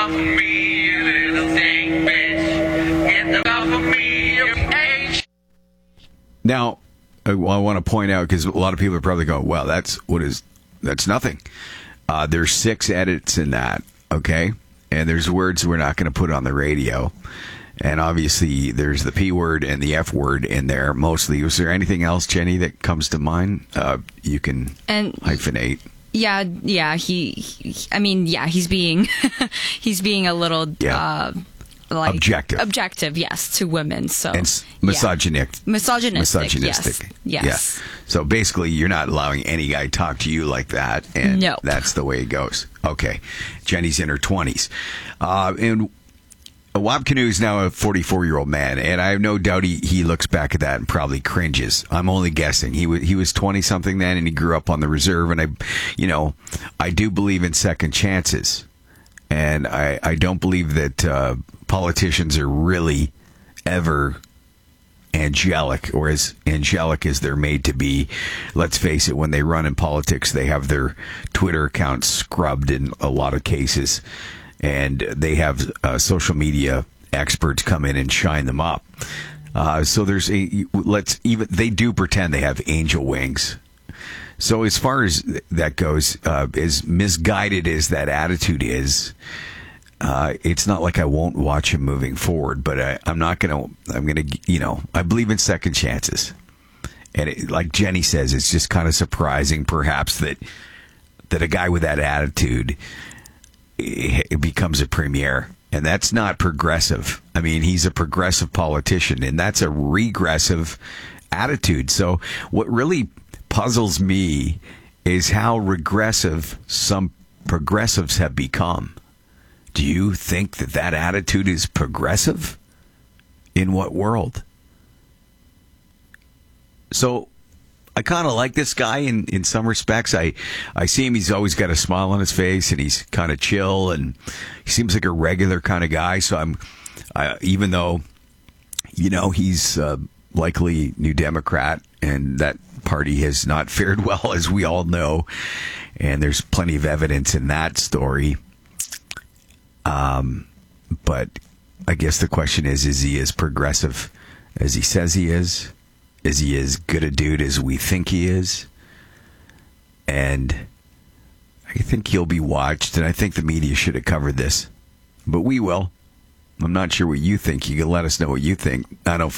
off of me, you little thing, bitch. Get off of me, you H. Now, I want to point out, because a lot of people are probably going, well, that's nothing. There's 6 edits in that, okay? And there's words we're not going to put on the radio. And obviously, there's the P word and the F word in there mostly. Was there anything else, Jenny, that comes to mind? You can hyphenate. Yeah. He's being he's being a little objective, yes, to women. So and misogynistic. Misogynistic. Yes. Yeah. So basically, you're not allowing any guy to talk to you like that, and no. That's the way it goes. Okay, Jenny's in her 20s, and Wab Kinew is now a 44-year-old man, and I have no doubt he looks back at that and probably cringes. I'm only guessing. He was 20-something then, and he grew up on the reserve, and I do believe in second chances, and I don't believe that politicians are really ever angelic, or as angelic as they're made to be. Let's face it, when they run in politics, they have their Twitter accounts scrubbed in a lot of cases. And they have social media experts come in and shine them up. So they do pretend they have angel wings. So as far as that goes, as misguided as that attitude is, it's not like I won't watch him moving forward. But I'm going to, I believe in second chances. And like Jenny says, it's just kind of surprising, perhaps, that a guy with that attitude, it becomes a premier, and that's not progressive. I mean, he's a progressive politician, and that's a regressive attitude. So what really puzzles me is how regressive some progressives have become. Do you think that attitude is progressive? In what world? So I kind of like this guy in some respects. I see him. He's always got a smile on his face, and he's kind of chill, and he seems like a regular kind of guy. So even though, he's likely New Democrat, and that party has not fared well, as we all know, and there's plenty of evidence in that story. But I guess the question is he as progressive as he says he is? Is he as good a dude as we think he is? And I think he'll be watched, and I think the media should have covered this. But we will. I'm not sure what you think. You can let us know what you think.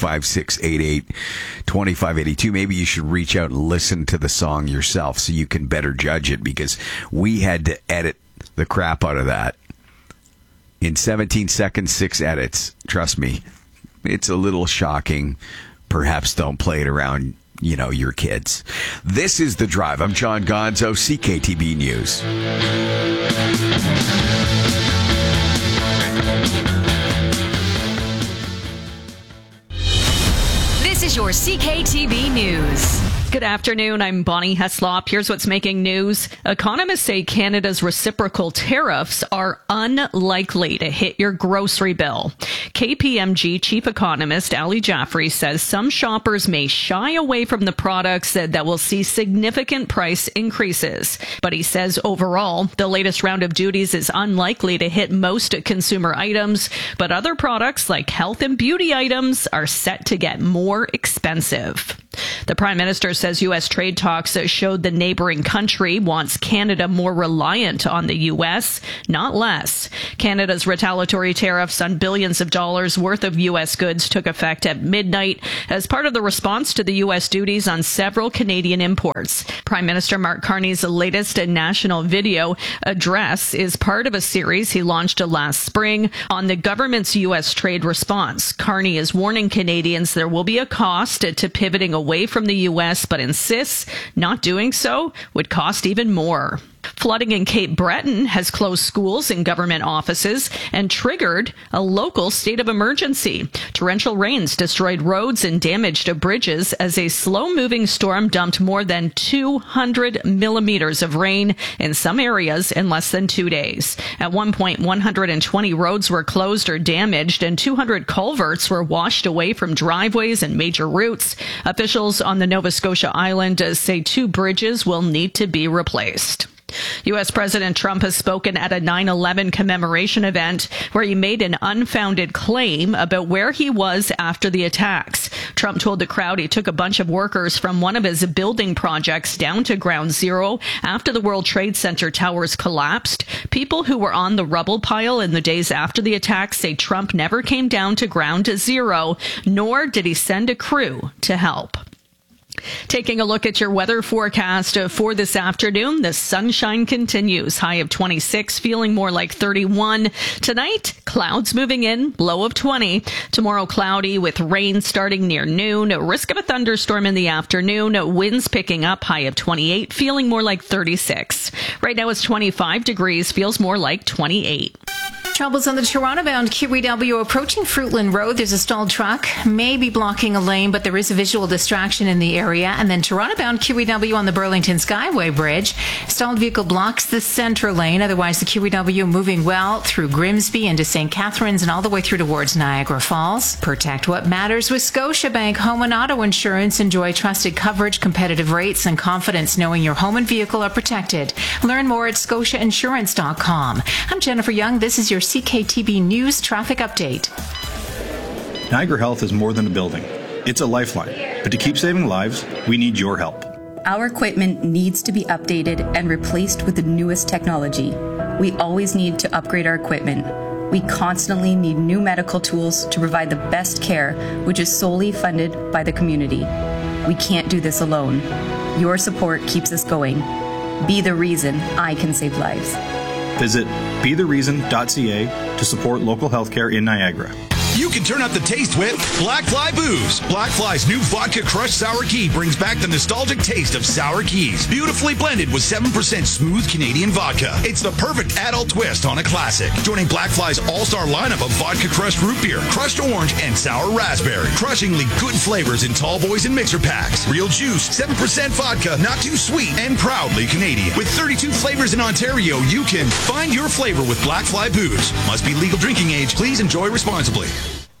905-688-2582. Maybe you should reach out and listen to the song yourself so you can better judge it, because we had to edit the crap out of that. In 17 seconds, 6 edits. Trust me, it's a little shocking. Perhaps don't play it around, your kids. This is The Drive. I'm John Gonzo, CKTB News. This is your CKTB News. Good afternoon. I'm Bonnie Heslop. Here's what's making news. Economists say Canada's reciprocal tariffs are unlikely to hit your grocery bill. KPMG chief economist Ali Jaffrey says some shoppers may shy away from the products that will see significant price increases. But he says overall, the latest round of duties is unlikely to hit most consumer items, but other products like health and beauty items are set to get more expensive. The Prime Minister says U.S. trade talks showed the neighboring country wants Canada more reliant on the U.S., not less. Canada's retaliatory tariffs on billions of dollars worth of U.S. goods took effect at midnight as part of the response to the U.S. duties on several Canadian imports. Prime Minister Mark Carney's latest national video address is part of a series he launched last spring on the government's U.S. trade response. Carney is warning Canadians there will be a cost to pivoting away from the U.S., but insists not doing so would cost even more. Flooding in Cape Breton has closed schools and government offices and triggered a local state of emergency. Torrential rains destroyed roads and damaged bridges as a slow-moving storm dumped more than 200 millimeters of rain in some areas in less than 2 days. At one point, 120 roads were closed or damaged, and 200 culverts were washed away from driveways and major routes. Officials on the Nova Scotia island say 2 bridges will need to be replaced. U.S. President Trump has spoken at a 9/11 commemoration event where he made an unfounded claim about where he was after the attacks. Trump told the crowd he took a bunch of workers from one of his building projects down to ground zero after the World Trade Center towers collapsed. People who were on the rubble pile in the days after the attacks say Trump never came down to ground zero, nor did he send a crew to help. Taking a look at your weather forecast for this afternoon, the sunshine continues. High of 26, feeling more like 31. Tonight, clouds moving in, low of 20. Tomorrow, cloudy with rain starting near noon. Risk of a thunderstorm in the afternoon. Winds picking up, high of 28, feeling more like 36. Right now it's 25 degrees, feels more like 28. Troubles on the Toronto-bound QEW approaching Fruitland Road. There's a stalled truck, maybe blocking a lane, but there is a visual distraction in the area. And then Toronto-bound QEW on the Burlington Skyway Bridge. Stalled vehicle blocks the center lane. Otherwise, the QEW moving well through Grimsby into St. Catharines and all the way through towards Niagara Falls. Protect what matters with Scotiabank Home and Auto Insurance. Enjoy trusted coverage, competitive rates, and confidence knowing your home and vehicle are protected. Learn more at scotiainsurance.com. I'm Jennifer Young. This is your CKTB News Traffic Update. Niagara Health is more than a building. It's a lifeline. But to keep saving lives, we need your help. Our equipment needs to be updated and replaced with the newest technology. We always need to upgrade our equipment. We constantly need new medical tools to provide the best care, which is solely funded by the community. We can't do this alone. Your support keeps us going. Be the reason I can save lives. Visit bethereason.ca to support local healthcare in Niagara. You can turn up the taste with Black Fly Booze. Black Fly's new vodka crushed sour key brings back the nostalgic taste of sour keys, beautifully blended with 7% smooth Canadian vodka. It's the perfect adult twist on a classic. Joining Black Fly's all-star lineup of vodka crushed root beer, crushed orange, and sour raspberry. Crushingly good flavors in tall boys and mixer packs. Real juice, 7% vodka, not too sweet, and proudly Canadian. With 32 flavors in Ontario, you can find your flavor with Black Fly Booze. Must be legal drinking age. Please enjoy responsibly.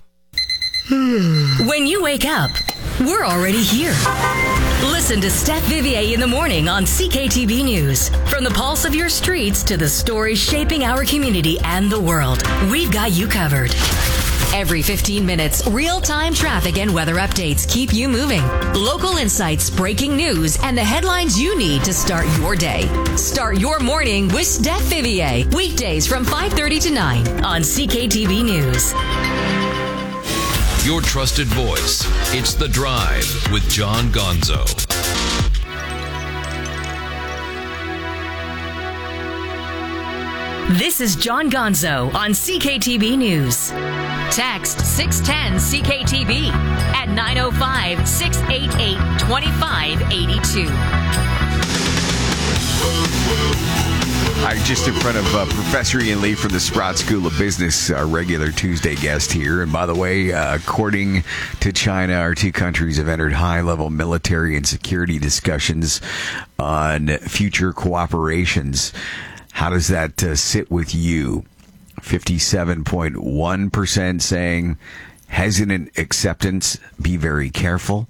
When you wake up, we're already here. Listen to Steph Vivier in the morning on CKTB News. From the pulse of your streets to the stories shaping our community and the world, we've got you covered. Every 15 minutes, real-time traffic and weather updates keep you moving. Local insights, breaking news, and the headlines you need to start your day. Start your morning with Steph Vivier. Weekdays from 5:30 to 9 on CKTB News. Your trusted voice. It's The Drive with John Gonzo. This is John Gonzo on CKTB News. Text 610-CKTB at 905-688-2582. Just in front of Professor Ian Lee from the Sprott School of Business, our regular Tuesday guest here. And by the way, according to China, our two countries have entered high-level military and security discussions on future cooperations. How does that sit with you? 57.1% saying hesitant acceptance, be very careful.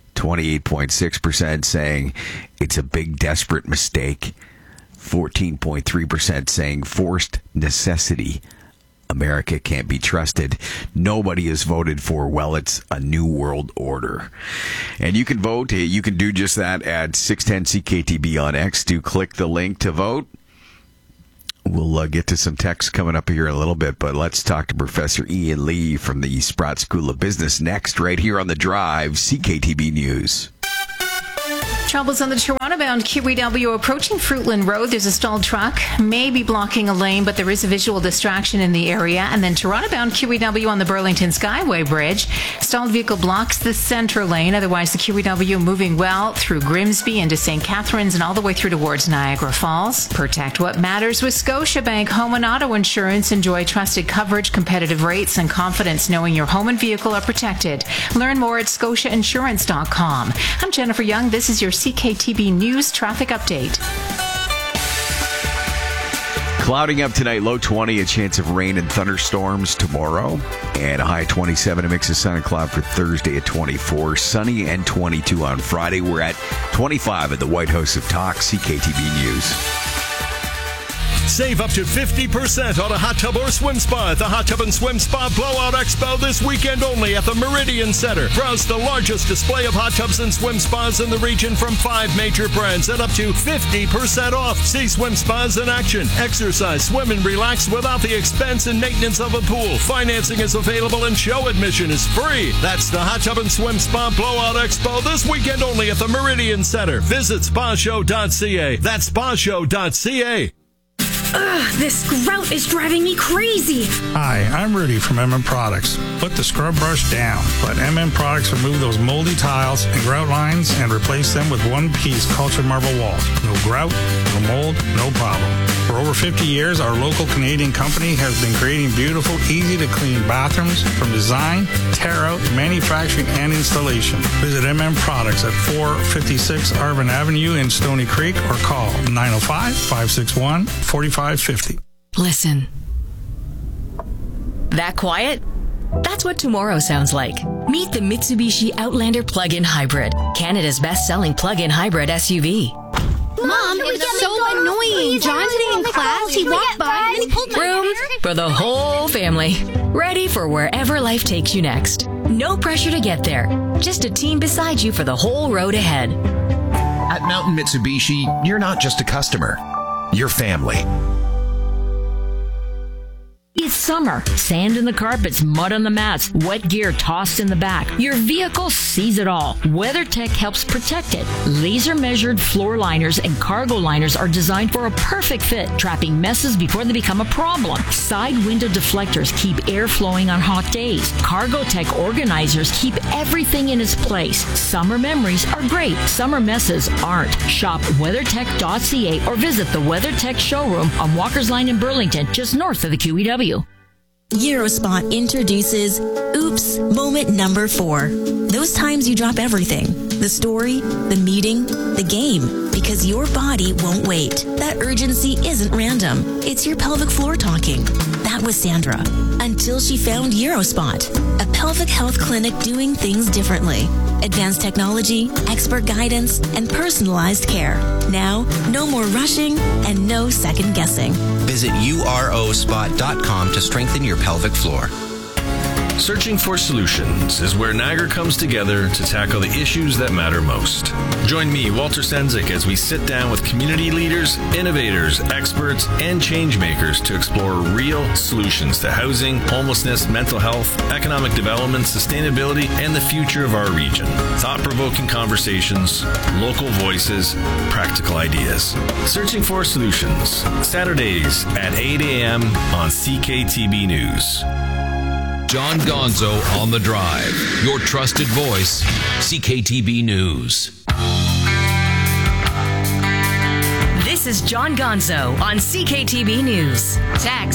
28.6% saying it's a big, desperate mistake. 14.3% saying forced necessity. America can't be trusted. Nobody has voted for, well, it's a new world order. And you can vote. You can do just that at 610-CKTB on X. Do click the link to vote. We'll get to some text coming up here in a little bit, but let's talk to Professor Ian Lee from the Sprott School of Business next, right here on The Drive, CKTB News. Troubles on the Toronto-bound QEW approaching Fruitland Road. There's a stalled truck, maybe blocking a lane, but there is a visual distraction in the area. And then Toronto-bound QEW on the Burlington Skyway Bridge. Stalled vehicle blocks the center lane. Otherwise, the QEW moving well through Grimsby into St. Catharines and all the way through towards Niagara Falls. Protect what matters with Scotiabank Home and Auto Insurance. Enjoy trusted coverage, competitive rates, and confidence knowing your home and vehicle are protected. Learn more at scotiainsurance.com. I'm Jennifer Young. This is your CKTB News Traffic Update. Clouding up tonight, low 20, a chance of rain and thunderstorms tomorrow, and a high 27, a mix of sun and cloud for Thursday at 24, sunny and 22 on Friday. We're at 25 at the White House of Talk, CKTB News. Save up to 50% on a hot tub or swim spa at the Hot Tub and Swim Spa Blowout Expo this weekend only at the Meridian Center. Browse the largest display of hot tubs and swim spas in the region from 5 major brands at up to 50% off. See swim spas in action. Exercise, swim, and relax without the expense and maintenance of a pool. Financing is available and show admission is free. That's the Hot Tub and Swim Spa Blowout Expo this weekend only at the Meridian Center. Visit spashow.ca. That's spashow.ca. Ugh, this grout is driving me crazy. Hi, I'm Rudy from MM Products. Put the scrub brush down. Let MM Products remove those moldy tiles and grout lines and replace them with one-piece cultured marble walls. No grout, no mold, no problem. For over 50 years, our local Canadian company has been creating beautiful, easy-to-clean bathrooms from design, tear-out, manufacturing, and installation. Visit MM Products at 456 Arvin Avenue in Stony Creek or call 905-561-4550. Listen. That quiet? That's what tomorrow sounds like. Meet the Mitsubishi Outlander Plug-in Hybrid, Canada's best-selling plug-in hybrid SUV. Mom, it was so annoying. John today in class, he walked by and he pulled my Room hair. for the whole family. Ready for wherever life takes you next. No pressure to get there. Just a team beside you for the whole road ahead. At Mountain Mitsubishi, you're not just a customer. You're family. It's summer. Sand in the carpets, mud on the mats, wet gear tossed in the back. Your vehicle sees it all. WeatherTech helps protect it. Laser-measured floor liners and cargo liners are designed for a perfect fit, trapping messes before they become a problem. Side window deflectors keep air flowing on hot days. CargoTech organizers keep everything in its place. Summer memories are great. Summer messes aren't. Shop WeatherTech.ca or visit the WeatherTech showroom on Walker's Line in Burlington, just north of the QEW. Eurospot introduces Oops Moment Number 4. Those times you drop everything. The story, the meeting, the game. Because your body won't wait. That urgency isn't random. It's your pelvic floor talking. That was Sandra. Until she found Eurospot, a pelvic health clinic doing things differently. Advanced technology, expert guidance, and personalized care. Now, no more rushing and no second guessing. Visit urospot.com to strengthen your pelvic floor. Searching for Solutions is where Niagara comes together to tackle the issues that matter most. Join me, Walter Sendzik, as we sit down with community leaders, innovators, experts, and change makers to explore real solutions to housing, homelessness, mental health, economic development, sustainability, and the future of our region. Thought-provoking conversations, local voices, practical ideas. Searching for Solutions, Saturdays at 8 a.m. on CKTB News. John Gonzo on the Drive. Your trusted voice, CKTB News. This is John Gonzo on CKTB News. Text